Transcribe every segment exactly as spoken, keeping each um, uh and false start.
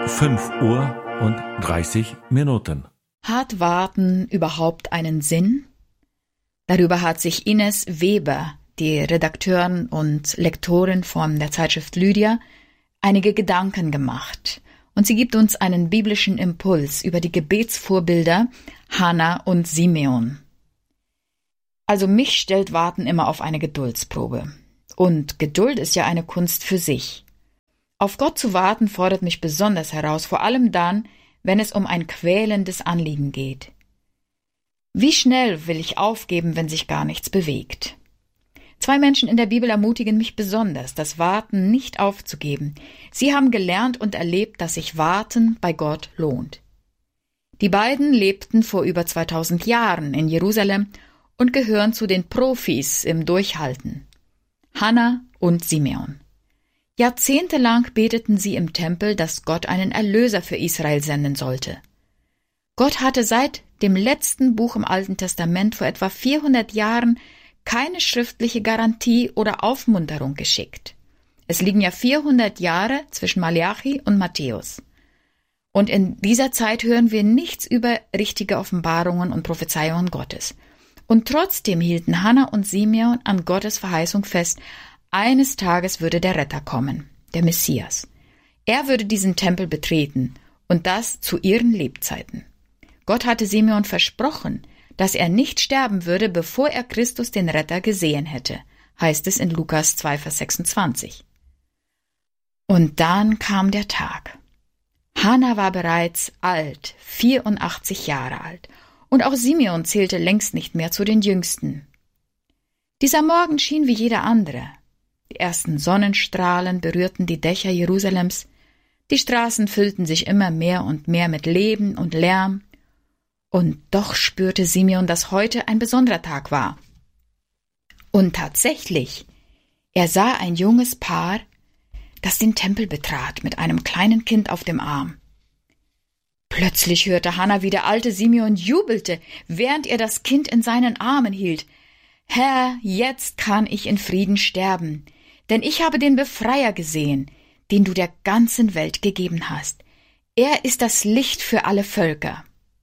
fünf Uhr und dreißig Minuten. Hat Warten überhaupt einen Sinn? Darüber hat sich Ines Weber, die Redakteurin und Lektorin von der Zeitschrift Lydia, einige Gedanken gemacht. Und sie gibt uns einen biblischen Impuls über die Gebetsvorbilder Hannah und Simeon. Also mich stellt Warten immer auf eine Geduldsprobe. Und Geduld ist ja eine Kunst für sich. Auf Gott zu warten fordert mich besonders heraus, vor allem dann, wenn es um ein quälendes Anliegen geht. Wie schnell will ich aufgeben, wenn sich gar nichts bewegt? Zwei Menschen in der Bibel ermutigen mich besonders, das Warten nicht aufzugeben. Sie haben gelernt und erlebt, dass sich Warten bei Gott lohnt. Die beiden lebten vor über zweitausend Jahren in Jerusalem und gehören zu den Profis im Durchhalten. Hannah und Simeon. Jahrzehntelang beteten sie im Tempel, dass Gott einen Erlöser für Israel senden sollte. Gott hatte seit dem letzten Buch im Alten Testament vor etwa vierhundert Jahren keine schriftliche Garantie oder Aufmunterung geschickt. Es liegen ja vierhundert Jahre zwischen Malachi und Matthäus. Und in dieser Zeit hören wir nichts über richtige Offenbarungen und Prophezeiungen Gottes. Und trotzdem hielten Hannah und Simeon an Gottes Verheißung fest, eines Tages würde der Retter kommen, der Messias. Er würde diesen Tempel betreten, und das zu ihren Lebzeiten. Gott hatte Simeon versprochen, dass er nicht sterben würde, bevor er Christus den Retter gesehen hätte, heißt es in Lukas zwei, Vers sechsundzwanzig. Und dann kam der Tag. Hannah war bereits alt, vierundachtzig Jahre alt, und auch Simeon zählte längst nicht mehr zu den Jüngsten. Dieser Morgen schien wie jeder andere. Die ersten Sonnenstrahlen berührten die Dächer Jerusalems, die Straßen füllten sich immer mehr und mehr mit Leben und Lärm, und doch spürte Simeon, dass heute ein besonderer Tag war. Und tatsächlich, er sah ein junges Paar, das den Tempel betrat, mit einem kleinen Kind auf dem Arm. Plötzlich hörte Hannah, wie der alte Simeon jubelte, während er das Kind in seinen Armen hielt. »Herr, jetzt kann ich in Frieden sterben, denn ich habe den Befreier gesehen, den du der ganzen Welt gegeben hast. Er ist das Licht für alle Völker.«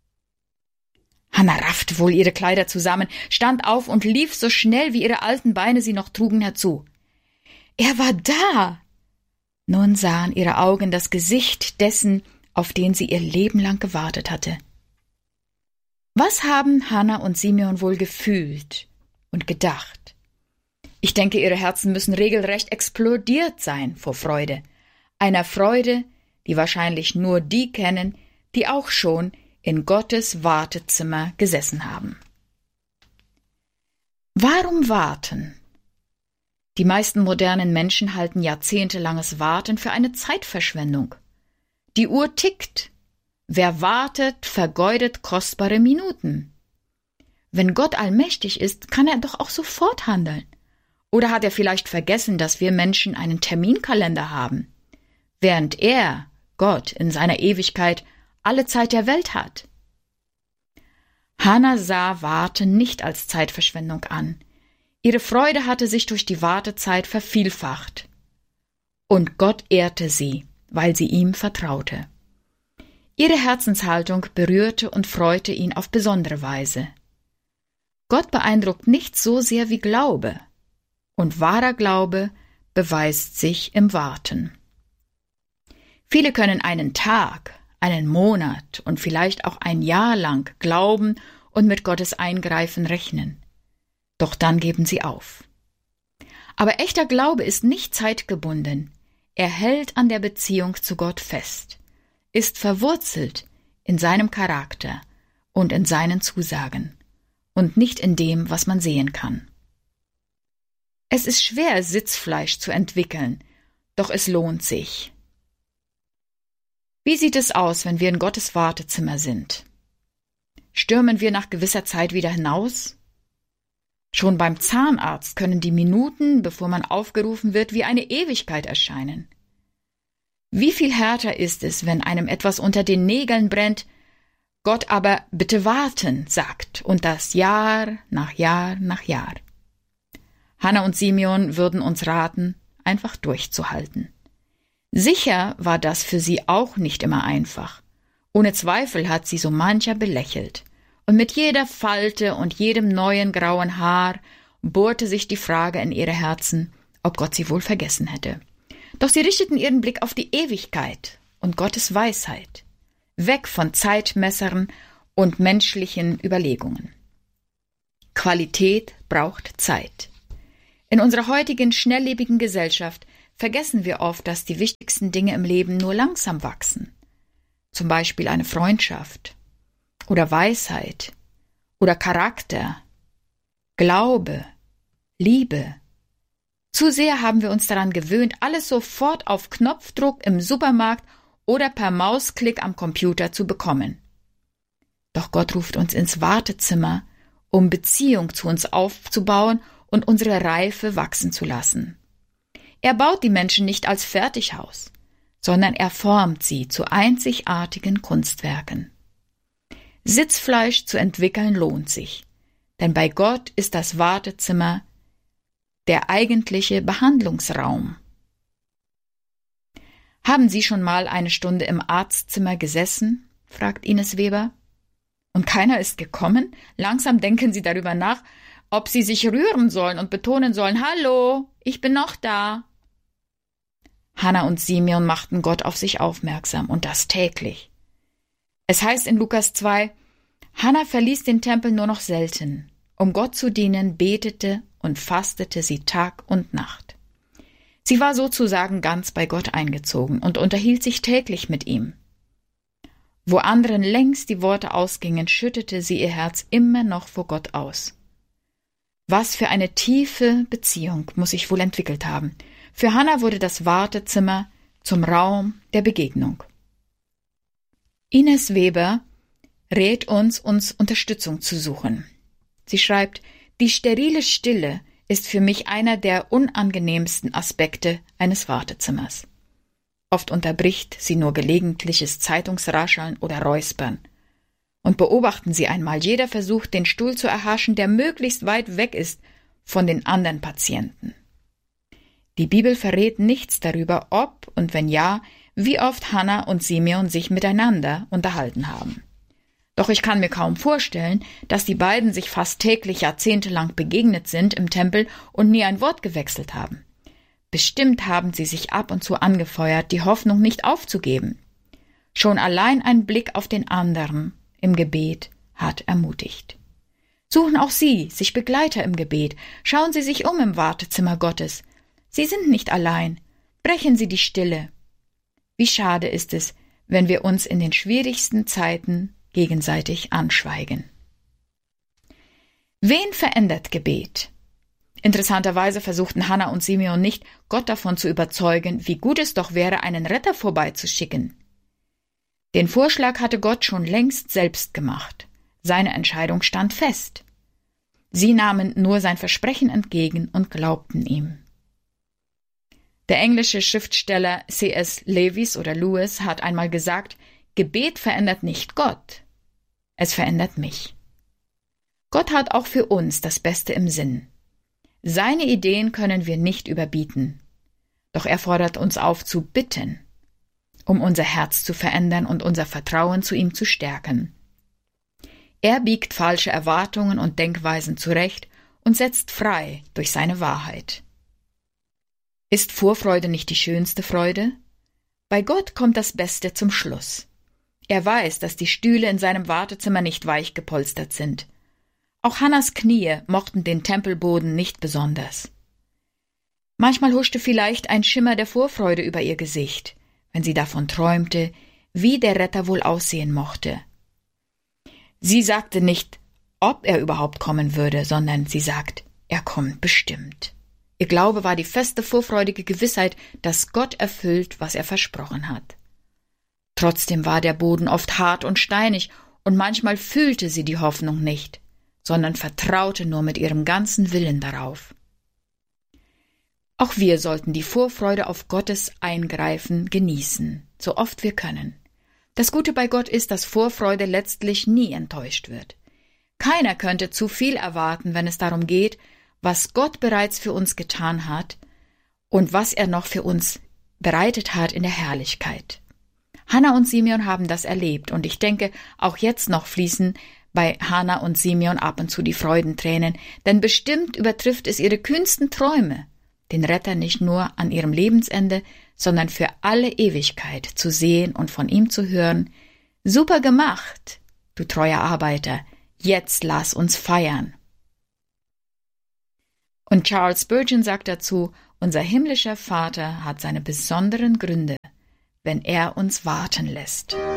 Hannah raffte wohl ihre Kleider zusammen, stand auf und lief so schnell, wie ihre alten Beine sie noch trugen, herzu. Er war da! Nun sahen ihre Augen das Gesicht dessen, auf den sie ihr Leben lang gewartet hatte. Was haben Hannah und Simeon wohl gefühlt und gedacht? Ich denke, ihre Herzen müssen regelrecht explodiert sein vor Freude. Einer Freude, die wahrscheinlich nur die kennen, die auch schon in Gottes Wartezimmer gesessen haben. Warum warten? Die meisten modernen Menschen halten jahrzehntelanges Warten für eine Zeitverschwendung. Die Uhr tickt. Wer wartet, vergeudet kostbare Minuten. Wenn Gott allmächtig ist, kann er doch auch sofort handeln. Oder hat er vielleicht vergessen, dass wir Menschen einen Terminkalender haben, während er, Gott, in seiner Ewigkeit alle Zeit der Welt hat? Hannah sah Warten nicht als Zeitverschwendung an. Ihre Freude hatte sich durch die Wartezeit vervielfacht. Und Gott ehrte sie, weil sie ihm vertraute. Ihre Herzenshaltung berührte und freute ihn auf besondere Weise. Gott beeindruckt nicht so sehr wie Glaube, und wahrer Glaube beweist sich im Warten. Viele können einen Tag, einen Monat und vielleicht auch ein Jahr lang glauben und mit Gottes Eingreifen rechnen. Doch dann geben sie auf. Aber echter Glaube ist nicht zeitgebunden. Er hält an der Beziehung zu Gott fest, ist verwurzelt in seinem Charakter und in seinen Zusagen und nicht in dem, was man sehen kann. Es ist schwer, Sitzfleisch zu entwickeln, doch es lohnt sich. Wie sieht es aus, wenn wir in Gottes Wartezimmer sind? Stürmen wir nach gewisser Zeit wieder hinaus? Schon beim Zahnarzt können die Minuten, bevor man aufgerufen wird, wie eine Ewigkeit erscheinen. Wie viel härter ist es, wenn einem etwas unter den Nägeln brennt, Gott aber bitte warten sagt, und das Jahr nach Jahr nach Jahr. Hannah und Simeon würden uns raten, einfach durchzuhalten. Sicher war das für sie auch nicht immer einfach. Ohne Zweifel hat sie so mancher belächelt. Und mit jeder Falte und jedem neuen grauen Haar bohrte sich die Frage in ihre Herzen, ob Gott sie wohl vergessen hätte. Doch sie richteten ihren Blick auf die Ewigkeit und Gottes Weisheit, weg von Zeitmessern und menschlichen Überlegungen. Qualität braucht Zeit. In unserer heutigen schnelllebigen Gesellschaft vergessen wir oft, dass die wichtigsten Dinge im Leben nur langsam wachsen. Zum Beispiel eine Freundschaft oder Weisheit oder Charakter, Glaube, Liebe. Zu sehr haben wir uns daran gewöhnt, alles sofort auf Knopfdruck im Supermarkt oder per Mausklick am Computer zu bekommen. Doch Gott ruft uns ins Wartezimmer, um Beziehung zu uns aufzubauen und unsere Reife wachsen zu lassen. Er baut die Menschen nicht als Fertighaus, sondern er formt sie zu einzigartigen Kunstwerken. Sitzfleisch zu entwickeln lohnt sich, denn bei Gott ist das Wartezimmer der eigentliche Behandlungsraum. »Haben Sie schon mal eine Stunde im Arztzimmer gesessen?« fragt Ines Weber. »Und keiner ist gekommen? Langsam denken Sie darüber nach, ob Sie sich rühren sollen und betonen sollen, »Hallo, ich bin noch da.« Hannah und Simeon machten Gott auf sich aufmerksam, und das täglich. Es heißt in Lukas zwei, Hannah verließ den Tempel nur noch selten. Um Gott zu dienen, betete und fastete sie Tag und Nacht. Sie war sozusagen ganz bei Gott eingezogen und unterhielt sich täglich mit ihm. Wo anderen längst die Worte ausgingen, schüttete sie ihr Herz immer noch vor Gott aus. Was für eine tiefe Beziehung muss sich wohl entwickelt haben. Für Hannah wurde das Wartezimmer zum Raum der Begegnung. Ines Weber rät uns, uns Unterstützung zu suchen. Sie schreibt, die sterile Stille ist für mich einer der unangenehmsten Aspekte eines Wartezimmers. Oft unterbricht sie nur gelegentliches Zeitungsrascheln oder Räuspern. Und beobachten Sie einmal, jeder versucht, den Stuhl zu erhaschen, der möglichst weit weg ist von den anderen Patienten. Die Bibel verrät nichts darüber, ob und wenn ja, wie oft Hannah und Simeon sich miteinander unterhalten haben. Doch ich kann mir kaum vorstellen, dass die beiden sich fast täglich jahrzehntelang begegnet sind im Tempel und nie ein Wort gewechselt haben. Bestimmt haben sie sich ab und zu angefeuert, die Hoffnung nicht aufzugeben. Schon allein ein Blick auf den anderen im Gebet hat ermutigt. Suchen auch Sie sich Begleiter im Gebet. Schauen Sie sich um im Wartezimmer Gottes. Sie sind nicht allein. Brechen Sie die Stille. Wie schade ist es, wenn wir uns in den schwierigsten Zeiten gegenseitig anschweigen. Wen verändert Gebet? Interessanterweise versuchten Hannah und Simeon nicht, Gott davon zu überzeugen, wie gut es doch wäre, einen Retter vorbeizuschicken. Den Vorschlag hatte Gott schon längst selbst gemacht. Seine Entscheidung stand fest. Sie nahmen nur sein Versprechen entgegen und glaubten ihm. Der englische Schriftsteller C S Lewis oder Lewis hat einmal gesagt, Gebet verändert nicht Gott, es verändert mich. Gott hat auch für uns das Beste im Sinn. Seine Ideen können wir nicht überbieten, doch er fordert uns auf zu bitten, um unser Herz zu verändern und unser Vertrauen zu ihm zu stärken. Er biegt falsche Erwartungen und Denkweisen zurecht und setzt frei durch seine Wahrheit. Ist Vorfreude nicht die schönste Freude? Bei Gott kommt das Beste zum Schluss. Er weiß, dass die Stühle in seinem Wartezimmer nicht weich gepolstert sind. Auch Hannas Knie mochten den Tempelboden nicht besonders. Manchmal huschte vielleicht ein Schimmer der Vorfreude über ihr Gesicht, wenn sie davon träumte, wie der Retter wohl aussehen mochte. Sie sagte nicht, ob er überhaupt kommen würde, sondern sie sagt, er kommt bestimmt. Ihr Glaube war die feste, vorfreudige Gewissheit, dass Gott erfüllt, was er versprochen hat. Trotzdem war der Boden oft hart und steinig, und manchmal fühlte sie die Hoffnung nicht, sondern vertraute nur mit ihrem ganzen Willen darauf. Auch wir sollten die Vorfreude auf Gottes Eingreifen genießen, so oft wir können. Das Gute bei Gott ist, dass Vorfreude letztlich nie enttäuscht wird. Keiner könnte zu viel erwarten, wenn es darum geht, was Gott bereits für uns getan hat und was er noch für uns bereitet hat in der Herrlichkeit. Hannah und Simeon haben das erlebt und ich denke, auch jetzt noch fließen bei Hannah und Simeon ab und zu die Freudentränen, denn bestimmt übertrifft es ihre kühnsten Träume, den Retter nicht nur an ihrem Lebensende, sondern für alle Ewigkeit zu sehen und von ihm zu hören: Super gemacht, du treuer Arbeiter, jetzt lass uns feiern. Und Charles Spurgeon sagt dazu: Unser himmlischer Vater hat seine besonderen Gründe, wenn er uns warten lässt.